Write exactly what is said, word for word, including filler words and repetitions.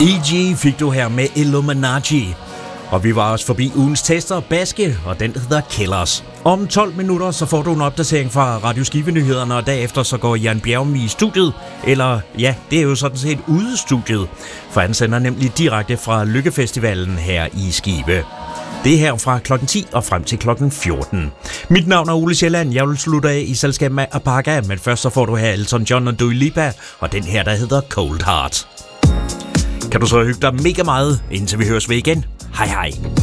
E G fik du her med Illuminati. Og vi var også forbi ugens tester, Baske, og den hedder Killers. Om tolv minutter så får du en opdatering fra Radio Skive-nyhederne, og derefter så går Jan Bjergum i studiet. Eller ja, det er jo sådan set ude studiet, for han sender nemlig direkte fra Lykkefestivalen her i Skive. Det er her fra klokken ti og frem til klokken fjorten. Mit navn er Ole Sjælland. Jeg vil slutte af i selskab med Apaga, men først så får du her Elton John og Dua Lipa, og den her, der hedder Cold Heart. Kan du så hygge dig mega meget, indtil vi høres ved igen? Hej hej.